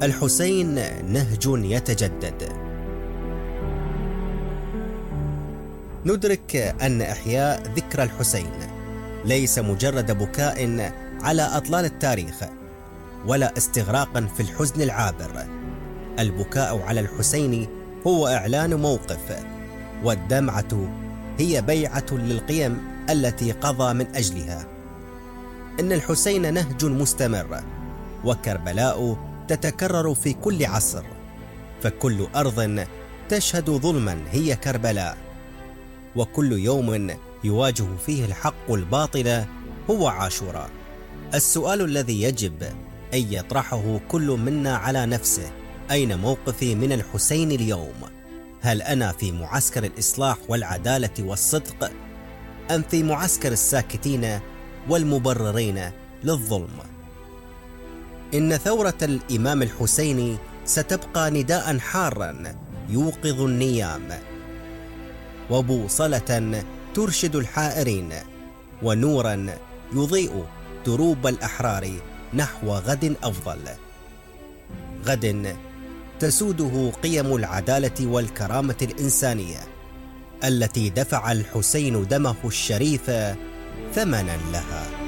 الحسين نهج يتجدد. ندرك أن إحياء ذكرى الحسين ليس مجرد بكاء على أطلال التاريخ ولا استغراقا في الحزن العابر. البكاء على الحسين هو إعلان موقف، والدمعة هي بيعة للقيم التي قضى من أجلها. إن الحسين نهج مستمر، وكربلاء تتكرر في كل عصر، فكل أرض تشهد ظلما هي كربلاء، وكل يوم يواجه فيه الحق الباطل هو عاشوراء. السؤال الذي يجب أن يطرحه كل منا على نفسه: أين موقفي من الحسين اليوم؟ هل أنا في معسكر الإصلاح والعدالة والصدق، أم في معسكر الساكتين والمبررين للظلم؟ إن ثورة الإمام الحسين ستبقى نداء حارا يوقظ النيام، وبوصلة ترشد الحائرين، ونورا يضيء دروب الأحرار نحو غد أفضل، غد تسوده قيم العدالة والكرامة الإنسانية التي دفع الحسين دمه الشريف ثمنا لها.